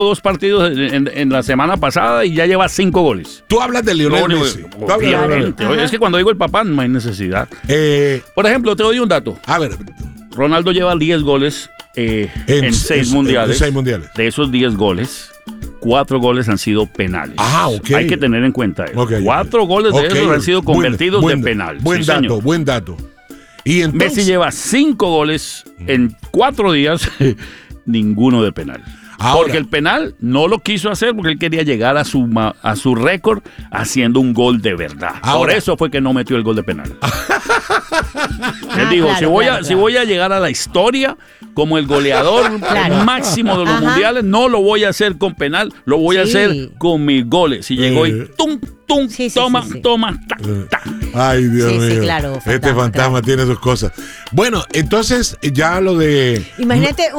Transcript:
2 partidos en la semana pasada y ya lleva 5 goles. Tú hablas de Lionel Messi. Obviamente. Es que cuando digo el papá no hay necesidad. Por ejemplo, te doy un dato. A ver. Ronaldo lleva 10 goles en 6 mundiales. 6 mundiales. De esos 10 goles, 4 goles han sido penales. Ok. Hay que tener en cuenta eso. 4 goles de esos han sido convertidos de penal. Buen dato, buen dato. Y entonces, Messi lleva 5 goles en 4 días, ninguno de penal. Ahora, porque el penal no lo quiso hacer porque él quería llegar a su récord haciendo un gol de verdad. Por eso fue que no metió el gol de penal. Él dijo, si voy a llegar a la historia como el goleador máximo de los mundiales, no lo voy a hacer con penal, lo voy a hacer con mis goles. Y llegó y tum, toma, ta. Ay, Dios mío. Sí, claro, Este fantasma tiene sus cosas. Bueno, entonces ya lo de... Imagínate